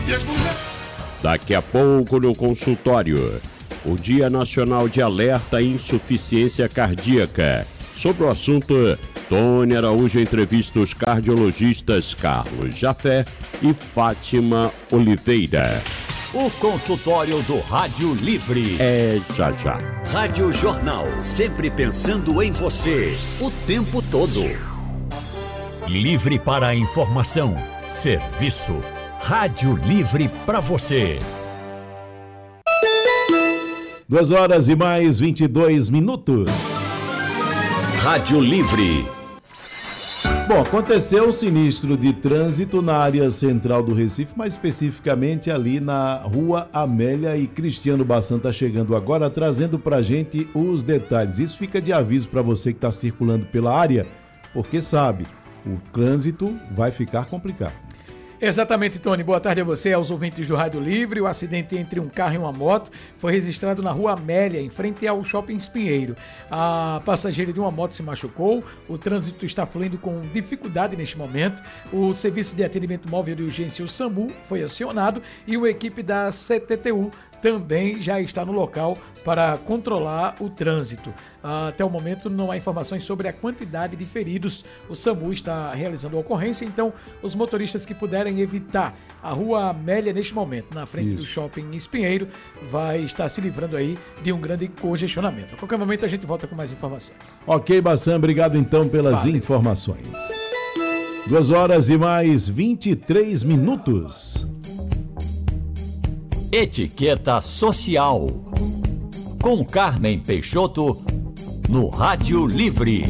Daqui a pouco no consultório, o Dia Nacional de Alerta à Insuficiência Cardíaca. Sobre o assunto, Tony Araújo entrevista os cardiologistas Carlos Jafé e Fátima Oliveira. O consultório do Rádio Livre. É já. Rádio Jornal, sempre pensando em você, o tempo todo. Livre para a informação, serviço. Rádio Livre para você. 2h mais 22. Rádio Livre. Bom, aconteceu um sinistro de trânsito na área central do Recife, mais especificamente ali na Rua Amélia, e Cristiano Bassan está chegando agora trazendo para a gente os detalhes. Isso fica de aviso para você que está circulando pela área, porque sabe, o trânsito vai ficar complicado. Exatamente, Tony. Boa tarde a você, aos ouvintes do Rádio Livre. O acidente entre um carro e uma moto foi registrado na Rua Amélia, em frente ao Shopping Espinheiro. A passageira de uma moto se machucou, o trânsito está fluindo com dificuldade neste momento. O Serviço de Atendimento Móvel de Urgência, o SAMU, foi acionado e uma equipe da CTTU também já está no local para controlar o trânsito. Até o momento não há informações sobre a quantidade de feridos. O SAMU está realizando a ocorrência, então os motoristas que puderem evitar a Rua Amélia neste momento, na frente do Shopping Espinheiro, vai estar se livrando aí de um grande congestionamento. A qualquer momento a gente volta com mais informações. Ok, Bassan, obrigado então pelas informações. 2h mais 23. Etiqueta Social, com Carmen Peixoto, no Rádio Livre.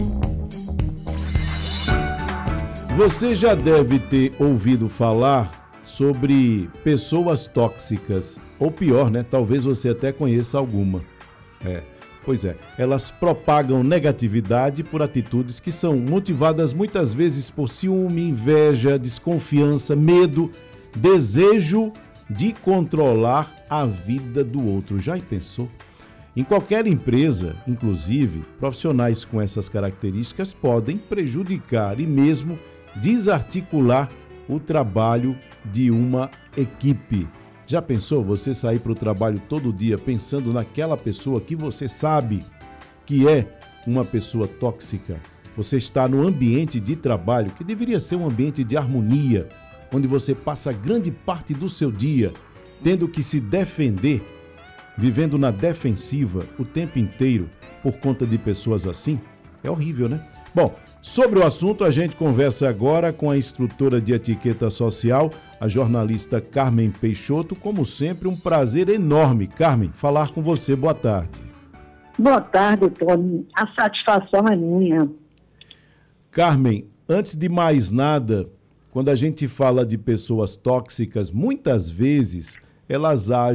Você já deve ter ouvido falar sobre pessoas tóxicas, ou pior, né? Talvez você até conheça alguma. Pois é, elas propagam negatividade por atitudes que são motivadas muitas vezes por ciúme, inveja, desconfiança, medo, desejo de controlar a vida do outro. Já pensou? Em qualquer empresa, inclusive, profissionais com essas características podem prejudicar e mesmo desarticular o trabalho de uma equipe. Já pensou você sair para o trabalho todo dia pensando naquela pessoa que você sabe que é uma pessoa tóxica? Você está no ambiente de trabalho que deveria ser um ambiente de harmonia, onde você passa grande parte do seu dia tendo que se defender, vivendo na defensiva o tempo inteiro por conta de pessoas assim. É horrível, né? Bom, sobre o assunto a gente conversa agora com a instrutora de etiqueta social, a jornalista Carmen Peixoto. Como sempre, um prazer enorme, Carmen, falar com você. Boa tarde. Boa tarde, Tony. A satisfação é minha. Carmen, antes de mais nada, quando a gente fala de pessoas tóxicas, muitas vezes elas agem